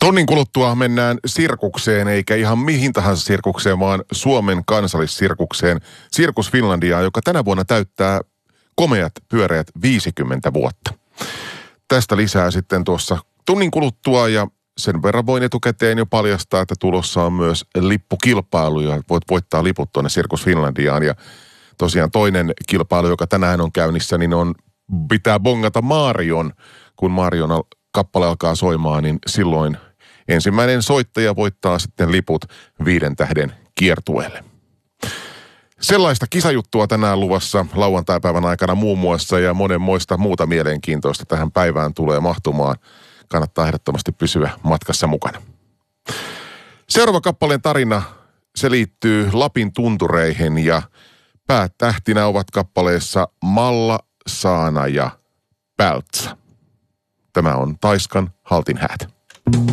Tunnin kuluttua mennään sirkukseen, eikä ihan mihin tahansa sirkukseen, vaan Suomen kansallissirkukseen, Sirkus Finlandiaan, joka tänä vuonna täyttää komeat pyöreät 50 vuotta. Tästä lisää sitten tuossa tunnin kuluttua, ja sen verran voin etukäteen jo paljastaa, että tulossa on myös lippukilpailu, ja voit voittaa liput tuonne Sirkus Finlandiaan. Ja tosiaan toinen kilpailu, joka tänään on käynnissä, niin pitää bongata Marion. Kun Marion kappale alkaa soimaan, niin silloin ensimmäinen soittaja voittaa sitten liput 5 tähden kiertueelle. Sellaista kisajuttua tänään luvassa lauantaipäivän aikana muun muassa, ja monenmoista muuta mielenkiintoista tähän päivään tulee mahtumaan. Kannattaa ehdottomasti pysyä matkassa mukana. Seuraava kappaleen tarina, se liittyy Lapin tuntureihin, ja päätähtinä ovat kappaleessa Malla, Saana ja Pältsä. Tämä on Taiskan Haltin häät.